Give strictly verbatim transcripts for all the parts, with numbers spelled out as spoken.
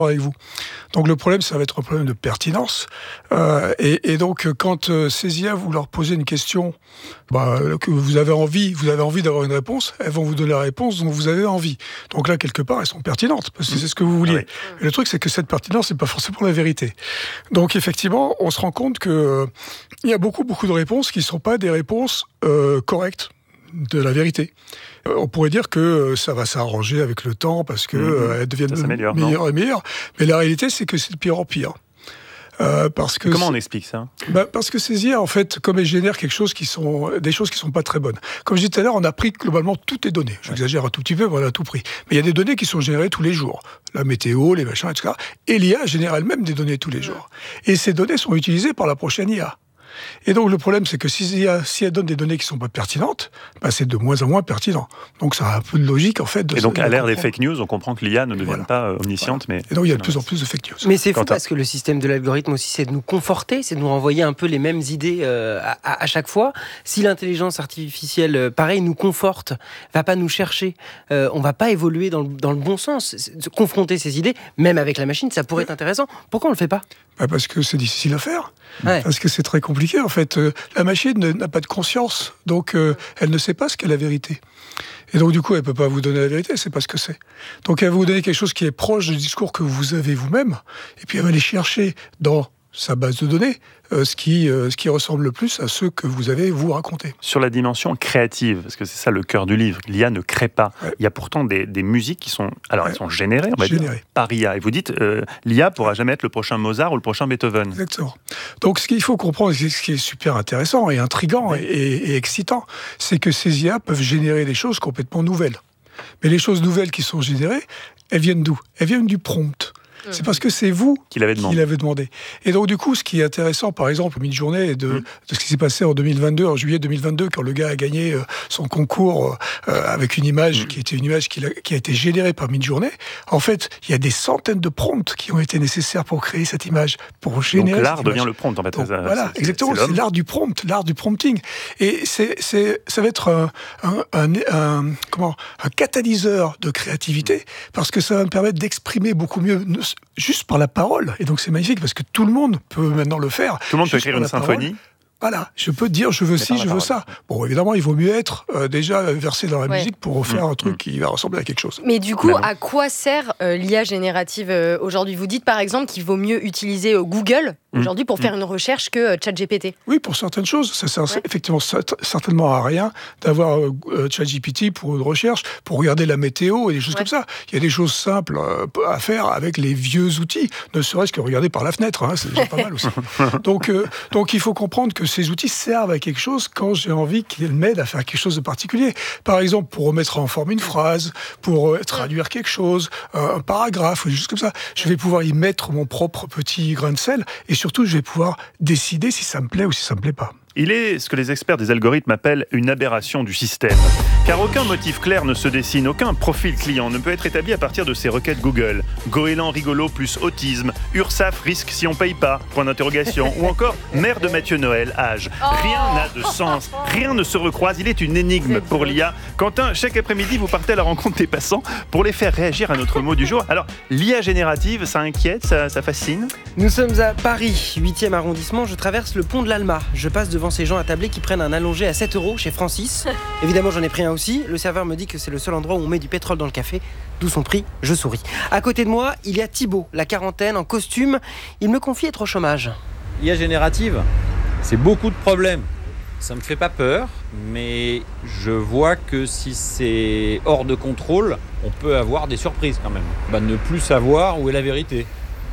avec vous. Donc le problème, ça va être un problème de pertinence. Euh, et, et donc, quand euh, ces I A, vous leur posez une question bah, que vous avez envie, vous avez envie d'avoir une réponse, elles vont vous donner la réponse dont vous avez envie. Donc là, quelque part, elles sont pertinentes, parce que c'est ce que vous vouliez. Ah oui. Et le truc, c'est que cette pertinence, n'est pas forcément la vérité. Donc effectivement, on se rend compte qu'il euh, y a beaucoup, beaucoup de réponses qui ne sont pas des réponses euh, correctes de la vérité. Euh, on pourrait dire que euh, ça va s'arranger avec le temps parce qu'elles mmh. euh, deviennent meilleures non et meilleures. Mais la réalité, c'est que c'est de pire en pire. Euh, parce que Comment on explique ça ? bah, Parce que ces I A, en fait, comme elles génèrent quelque chose qui sont, des choses qui ne sont pas très bonnes. Comme je disais tout à l'heure, on a pris globalement toutes les données. J'exagère un tout petit peu, mais on a tout pris. Mais il y a des données qui sont générées tous les jours. La météo, les machins, et cetera. Et l'I A génère elle-même des données tous les jours. Et ces données sont utilisées par la prochaine I A. Et donc le problème, c'est que si, si elle donne des données qui ne sont pas pertinentes, bah, c'est de moins en moins pertinent. Donc ça a un peu de logique en fait. De et donc de à l'ère comprendre. des fake news, on comprend que l'I A ne devienne voilà. pas omnisciente. Voilà. Mais et donc il y a de plus en plus de fake news. Mais c'est fou parce que le système de l'algorithme aussi, c'est de nous conforter, c'est de nous renvoyer un peu les mêmes idées euh, à, à chaque fois. Si l'intelligence artificielle, euh, pareil, nous conforte, va pas nous chercher, euh, on va pas évoluer dans le, dans le bon sens. Confronter ces idées, même avec la machine, ça pourrait être intéressant. Pourquoi on le fait pas ? Bah parce que c'est difficile à faire. Ouais. Parce que c'est très compliqué en fait. Euh, la machine n'a pas de conscience, donc euh, elle ne sait pas ce qu'est la vérité. Et donc du coup, elle peut pas vous donner la vérité, elle sait pas ce que c'est. Donc elle va vous donner quelque chose qui est proche du discours que vous avez vous-même, et puis elle va aller chercher dans sa base de données euh, ce, qui, euh, ce qui ressemble le plus à ce que vous avez vous raconté. Sur la dimension créative, parce que c'est ça le cœur du livre, l'I A ne crée pas. Ouais. Il y a pourtant des, des musiques qui sont, alors ouais. elles sont générées, on va générées. dire, par I A. Et vous dites, euh, l'I A pourra jamais être le prochain Mozart ou le prochain Beethoven. Exactement. Donc ce qu'il faut comprendre, ce qui est super intéressant et intriguant ouais. et, et, et excitant, c'est que ces I A peuvent générer des choses complètement nouvelles. Mais les choses nouvelles qui sont générées, elles viennent d'où ? Elles viennent du prompt. C'est parce que c'est vous qui l'avez demandé. Qui l'avez demandé. Et donc, du coup, ce qui est intéressant, par exemple, Midjourney, de, mmh. de ce qui s'est passé en deux mille vingt-deux, en juillet deux mille vingt-deux, quand le gars a gagné euh, son concours euh, avec une image mmh. qui était une image qui a, qui a été générée par Midjourney, en fait, il y a des centaines de prompts qui ont été nécessaires pour créer cette image, pour générer donc, l'art cette image. devient le prompt, en fait. Donc, ça, voilà, c'est, exactement. C'est, c'est l'art du prompt, l'art du prompting. Et c'est, c'est, ça va être un, un, un, un, comment, un catalyseur de créativité, parce que ça va me permettre d'exprimer beaucoup mieux, juste par la parole. Et donc c'est magnifique parce que tout le monde peut maintenant le faire. Tout le monde peut écrire une symphonie. Parole. Voilà, je peux dire je veux ci, je veux ça. Bon, évidemment, il vaut mieux être euh, déjà versé dans la ouais. musique pour faire mmh. un truc mmh. qui va ressembler à quelque chose. Mais du coup, à quoi sert euh, l'I A générative euh, aujourd'hui ? Vous dites par exemple qu'il vaut mieux utiliser euh, Google aujourd'hui pour mmh. faire une recherche que euh, ChatGPT. Oui, pour certaines choses. Ça sert ouais. effectivement certainement à rien d'avoir euh, ChatGPT pour une recherche, pour regarder la météo et des choses ouais. comme ça. Il y a des choses simples euh, à faire avec les vieux outils, ne serait-ce que regarder par la fenêtre. Hein, c'est déjà pas mal aussi. donc, euh, donc il faut comprendre que ces outils servent à quelque chose quand j'ai envie qu'ils m'aident à faire quelque chose de particulier. Par exemple, pour remettre en forme une phrase, pour euh, traduire quelque chose, euh, un paragraphe, ou des choses comme ça. Je vais pouvoir y mettre mon propre petit grain de sel et surtout, je vais pouvoir décider si ça me plaît ou si ça me plaît pas. Il est ce que les experts des algorithmes appellent une aberration du système. Car aucun motif clair ne se dessine, aucun profil client ne peut être établi à partir de ces requêtes Google. Goéland rigolo plus autisme, URSAF risque si on paye pas, point d'interrogation, ou encore mère de Mathieu Noël, âge. Rien n'a de sens, rien ne se recroise, il est une énigme pour l'I A. Quentin, chaque après-midi, vous partez à la rencontre des passants pour les faire réagir à notre mot du jour. Alors, l'I A générative, ça inquiète, ça, ça fascine ? Nous sommes à Paris, huitième arrondissement, je traverse le pont de l'Alma. Je passe devant ces gens attablés qui prennent un allongé à sept euros chez Francis. Évidemment, j'en ai pris un aussi. Le serveur me dit que c'est le seul endroit où on met du pétrole dans le café. D'où son prix, je souris. À côté de moi, il y a Thibaut, la quarantaine, en costume. Il me confie être au chômage. I A générative, c'est beaucoup de problèmes. Ça me fait pas peur, mais je vois que si c'est hors de contrôle, on peut avoir des surprises quand même. Bah, ne plus savoir où est la vérité.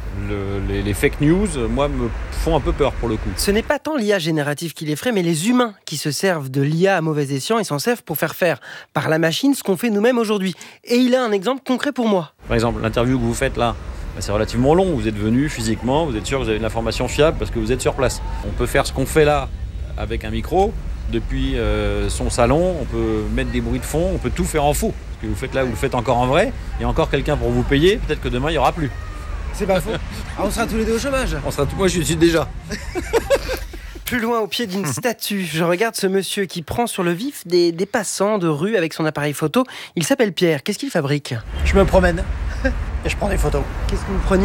Le, les, les fake news, moi, me font un peu peur pour le coup. Ce n'est pas tant l'I A générative qui l'effraie, mais les humains qui se servent de l'I A à mauvais escient et s'en servent pour faire faire par la machine ce qu'on fait nous-mêmes aujourd'hui. Et il a un exemple concret pour moi. Par exemple, l'interview que vous faites là, c'est relativement long. Vous êtes venu physiquement, vous êtes sûr que vous avez une information fiable parce que vous êtes sur place. On peut faire ce qu'on fait là avec un micro, depuis euh, son salon, on peut mettre des bruits de fond, on peut tout faire en faux. Ce que vous faites là, vous le faites encore en vrai. Il y a encore quelqu'un pour vous payer, peut-être que demain, il n'y aura plus. C'est pas faux. Ah, on sera tous les deux au chômage. On sera t- Moi, je suis déjà. Plus loin, au pied d'une statue, je regarde ce monsieur qui prend sur le vif des, des passants de rue avec son appareil photo. Il s'appelle Pierre. Qu'est-ce qu'il fabrique ? Je me promène et je prends des photos. Qu'est-ce que vous preniez ?